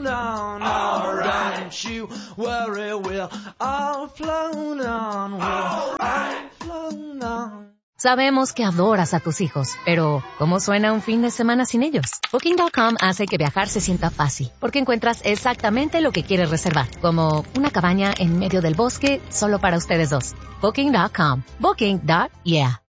on. All right. Don't you worry, we'll all float on. We'll all float on. Sabemos que adoras a tus hijos, pero ¿cómo suena un fin de semana sin ellos? Booking.com hace que viajar se sienta fácil, porque encuentras exactamente lo que quieres reservar, como una cabaña en medio del bosque solo para ustedes dos. Booking.com. Booking.yeah.